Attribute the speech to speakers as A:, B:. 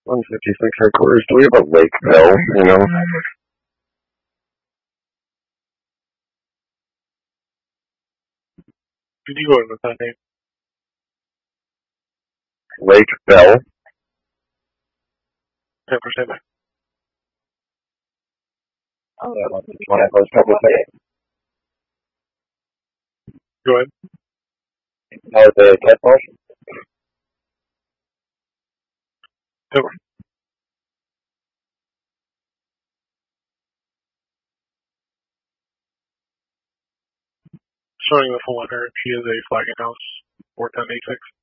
A: 156 headquarters. Do we have a Lake Bell, you know?
B: Did you go in with that name?
A: Lake Bell?
B: 10%.
A: Oh, when I first couple of seconds.
B: Go ahead.
A: How was the test ball?
B: Over. Showing the full 100, she is a flagging house 41086.